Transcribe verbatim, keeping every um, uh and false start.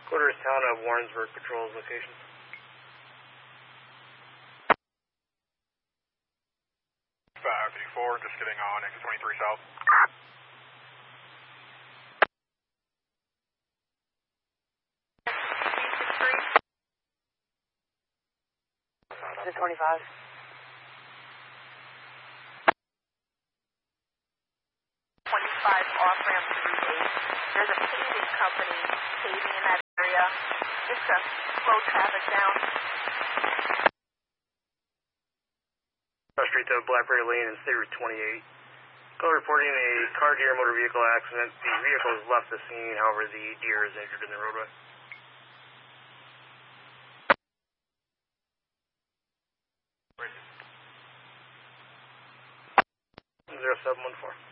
Quarters town of Warrensburg patrols location. five fifty-four, just getting on exit twenty-three south. Exit twenty-five. twenty-five off ramp to Route eight. There's a paving company paving in that area just to slow traffic down. Street to Blackberry Lane and State Route twenty-eight. Call reporting a car deer motor vehicle accident. The vehicle has left the scene, however, the deer is injured in the roadway. zero seven one four.